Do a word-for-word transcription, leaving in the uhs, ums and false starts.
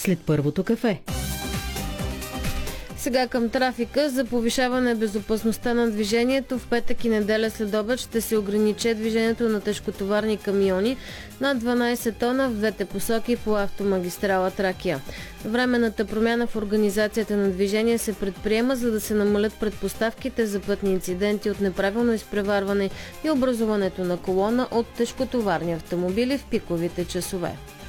след първото кафе. Сега към трафика. За повишаване безопасността на движението в петък и неделя след обед ще се ограничи движението на тежкотоварни камиони над дванайсет тона в двете посоки по автомагистрала Тракия. Временната промяна в организацията на движение се предприема, за да се намалят предпоставките за пътни инциденти от неправилно изпреварване и образуването на колона от тежкотоварни автомобили в пиковите часове.